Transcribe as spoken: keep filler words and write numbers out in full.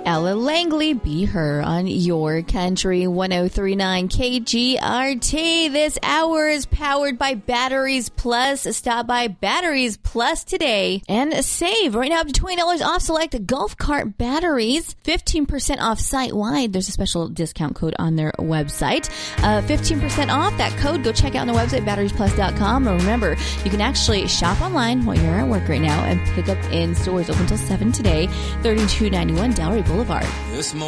Ella Langley, Be Her on your country one oh three point nine K G R T. This hour is powered by Batteries Plus. Stop by Batteries Plus today and save right now up to twenty dollars off select golf cart batteries. fifteen percent off site-wide. There's a special discount code on their website. Uh, fifteen percent off that code. Go check out on the website, batteries plus dot com. And remember, you can actually shop online while you're at work right now and pick up in stores open until seven today, thirty-two ninety-one Delray Boulevard. This